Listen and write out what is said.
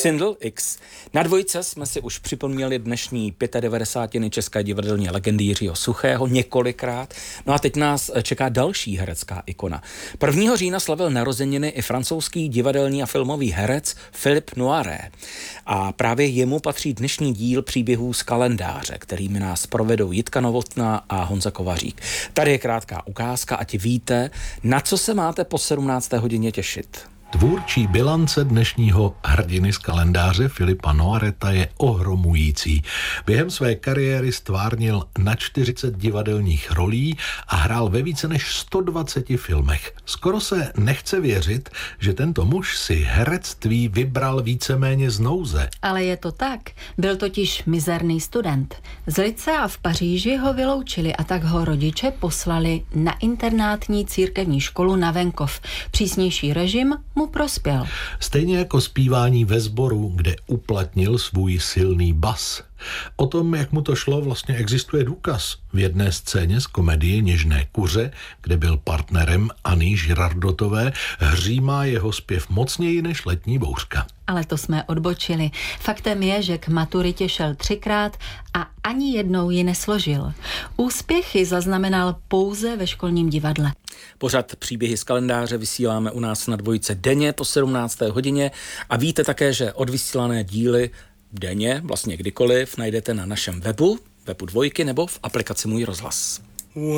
Xindl X. Na dvojce jsme si už připomněli dnešní 95. české divadelní legendy Jiřího Suchého několikrát. No a teď nás čeká další herecká ikona. 1. října slavil narozeniny i francouzský divadelní a filmový herec Philippe Noiret. A právě jemu patří dnešní díl příběhů z kalendáře, kterými nás provedou Jitka Novotná a Honza Kovařík. Tady je krátká ukázka, ať víte, na co se máte po 17. hodině těšit. Tvůrčí bilance dnešního hrdiny z kalendáře Philippa Noireta je ohromující. Během své kariéry stvárnil na 40 divadelních rolí a hrál ve více než 120 filmech. Skoro se nechce věřit, že tento muž si herectví vybral víceméně z nouze. Ale je to tak. Byl totiž mizerný student. Z lycea v Paříži ho vyloučili a tak ho rodiče poslali na internátní církevní školu na venkov. Přísnější režim mu prospěl. Stejně jako zpívání ve sboru, kde uplatnil svůj silný bas. O tom, jak mu to šlo, vlastně existuje důkaz. V jedné scéně z komedie Něžné kuře, kde byl partnerem Anny Girardotové, hřímá jeho zpěv mocněji než letní bouřka. Ale to jsme odbočili. Faktem je, že k maturitě šel 3krát a ani jednou ji nesložil. Úspěchy zaznamenal pouze ve školním divadle. Pořad Příběhy z kalendáře vysíláme u nás na dvojce denně po 17. hodině a víte také, že odvysílané díly denně, vlastně kdykoliv, najdete na našem webu Dvojky nebo v aplikaci Můj rozhlas.